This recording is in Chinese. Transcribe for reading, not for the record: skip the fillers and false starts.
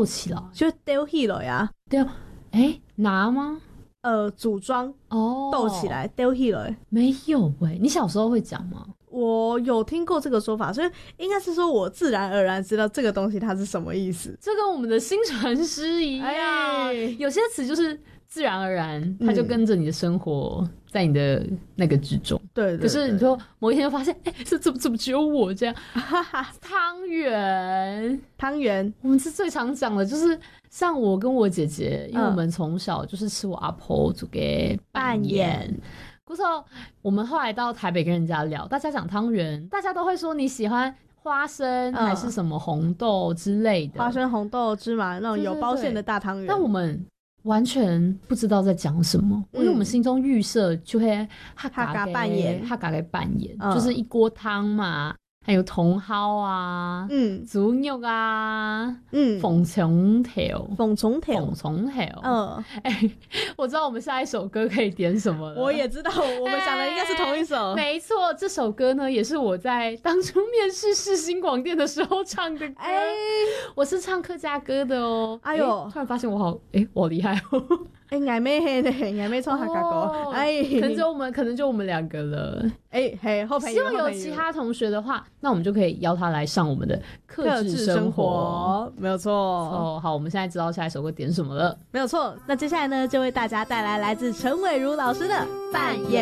斗起来， 就丢起来呀。 对，拿吗？ 组装哦， 斗起来丢起来。 没有你小时候会讲吗？ 我有听过这个说法，所以应该是说我自然而然知道这个东西它是什么意思。 这跟我们的新传师一样，有些词就是自然而然，它就跟着你的生活，在你的那个之中。 对， 可是你就某一天就发现，怎么只有我这样？汤圆，我们是最常讲的，就是像我跟我姐姐，因为我们从小就是吃我阿婆煮给拌盐。故事我们后来到台北跟人家聊，大家讲汤圆，大家都会说你喜欢花生还是什么红豆之类的， 花生、红豆、芝麻那种有包馅的大汤圆。 但我们完全不知道在讲什么，因为我们心中预设就会哈嘎拌盐，就是一锅汤嘛，还有茼蒿啊，猪肉啊，凤虫条，我知道我们下一首歌可以点什么了。 我也知道，我们想的应该是同一首。 没错，这首歌呢也是我在当初面试世新广电的时候唱的歌。我是唱客家歌的哦。哎呦，突然发现我好厉害哦。 眼妹黑的，眼妹唱客家歌。 可能就我们2个了。 后朋友。 希望有其他同学的话，那我们就可以邀他来上我们的客制生活。 没有错。 好，我们现在知道下一首歌点什么了。 没有错。那接下来呢，就为大家带来来自陈伟如老师的《半夜